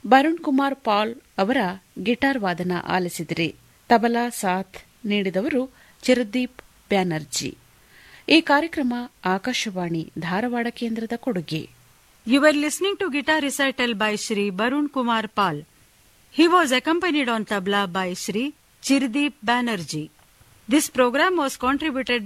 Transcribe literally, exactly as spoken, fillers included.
ಬರುಣ್ ಕುಮಾರ್ ಪಾಲ್ ಅವರ ಗಿಟಾರ್ ವಾದನ ಆಲಿಸಿದಿರಿ. ತಬಲಾ ಸಾಥ್ ನೀಡಿದವರು ಚಿರದೀಪ್ ಬ್ಯಾನರ್ಜಿ. ಈ ಕಾರ್ಯಕ್ರಮ ಆಕಾಶವಾಣಿ ಧಾರವಾಡ ಕೇಂದ್ರದ ಕೊಡುಗೆ. You were listening to guitar recital by Shri Barun Kumar Pal. He was accompanied on tabla by Shri Chirdeep Banerjee. This program was contributed